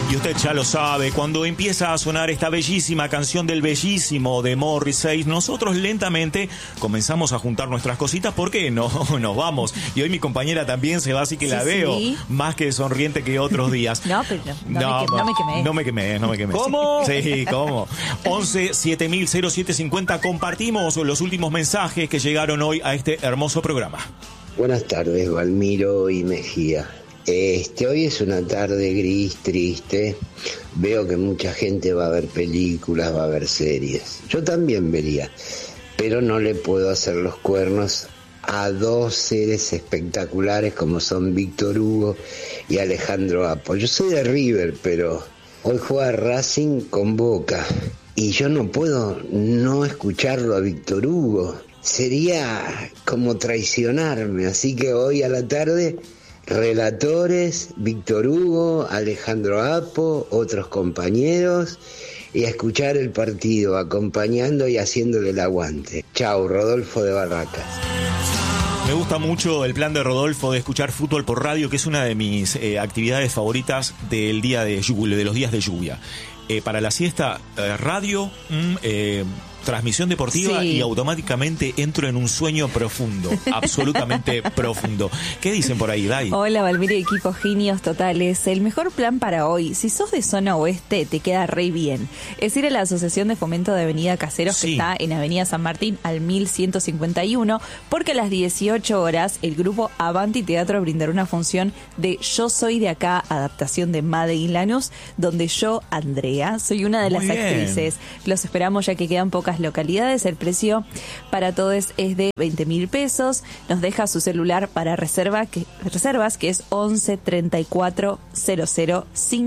Y usted ya lo sabe, cuando empieza a sonar esta bellísima canción del bellísimo de Morrissey, nosotros lentamente comenzamos a juntar nuestras cositas porque no nos vamos. Y hoy mi compañera también se va, así que sí, la veo más que sonriente que otros días. No, pero no me quemé. No me quemé. ¿Cómo? Sí, ¿cómo? 11 7000 0750. Compartimos los últimos mensajes que llegaron hoy a este hermoso programa. Buenas tardes, Valmiro y Mejía. Hoy es una tarde gris, triste. Veo que mucha gente va a ver películas, va a ver series. Yo también vería, pero no le puedo hacer los cuernos a dos seres espectaculares como son Víctor Hugo y Alejandro Apo. Yo soy de River, pero hoy juega Racing con Boca y yo no puedo no escucharlo a Víctor Hugo. Sería como traicionarme, así que hoy a la tarde... relatores, Víctor Hugo, Alejandro Apo, otros compañeros, y a escuchar el partido, acompañando y haciéndole el aguante. Chau, Rodolfo de Barracas. Me gusta mucho el plan de Rodolfo de escuchar fútbol por radio, que es una de mis actividades favoritas del día de los días de lluvia. Para la siesta, radio, transmisión deportiva, sí. Y automáticamente entro en un sueño profundo, absolutamente profundo. ¿Qué dicen por ahí, Dai? Hola, Valmiro y equipo, genios totales. El mejor plan para hoy, si sos de zona oeste, te queda re bien. Es ir a la Asociación de Fomento de Avenida Caseros, sí. Que está en Avenida San Martín al 1151, porque a las 18 horas el grupo Avanti Teatro brindará una función de Yo Soy de Acá, adaptación de Made in Lanús, donde yo, Andrea, soy una de las actrices. Los esperamos ya que quedan pocas localidades. El precio para todos es de 20.000 pesos. Nos deja su celular para reservas, que es 11 34 00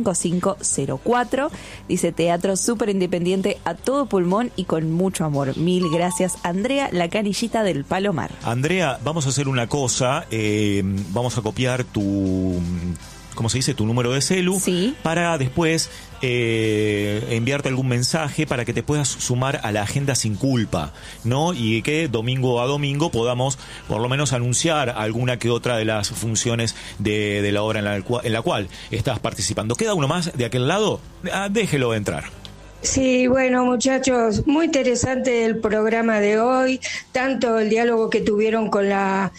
5504. Dice teatro súper independiente a todo pulmón y con mucho amor. Mil gracias, Andrea, la canillita del Palomar. Andrea, vamos a hacer una cosa. Vamos a copiar tu... ¿cómo se dice? Tu número de celu, sí. Para después enviarte algún mensaje para que te puedas sumar a la agenda sin culpa, ¿no? Y que domingo a domingo podamos por lo menos anunciar alguna que otra de las funciones de la obra en la cual estás participando. ¿Queda uno más de aquel lado? Déjelo entrar. Sí, bueno, muchachos, muy interesante el programa de hoy, tanto el diálogo que tuvieron con la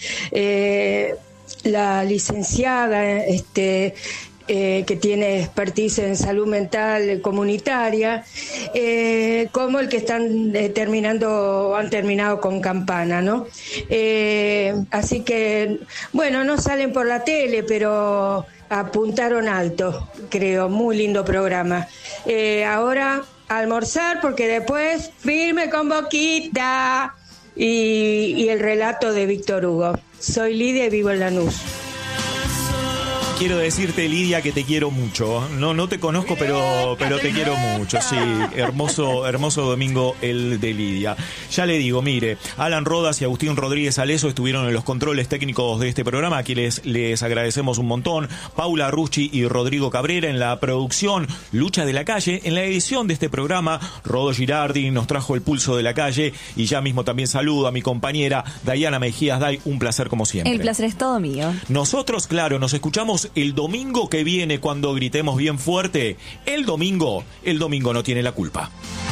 licenciada que tiene expertise en salud mental comunitaria, como el que están han terminado con Campana, ¿no? Así que, bueno, no salen por la tele, pero apuntaron alto, creo. Muy lindo programa. Ahora a almorzar, porque después firme con Boquita y el relato de Víctor Hugo. Soy Lidia y vivo en Lanús. Quiero decirte, Lidia, que te quiero mucho. No te conozco, pero te quiero mucho. Sí, hermoso domingo el de Lidia. Ya le digo, mire, Alan Rodas y Agustín Rodríguez Aleso estuvieron en los controles técnicos de este programa. Aquí les agradecemos un montón. Paula Rucci y Rodrigo Cabrera en la producción. Lucha de la Calle. En la edición de este programa, Rodo Girardi nos trajo el pulso de la calle. Y ya mismo también saludo a mi compañera Dayana Mejías. Day, un placer como siempre. El placer es todo mío. Nosotros, claro, nos escuchamos el domingo que viene cuando gritemos bien fuerte. El domingo no tiene la culpa.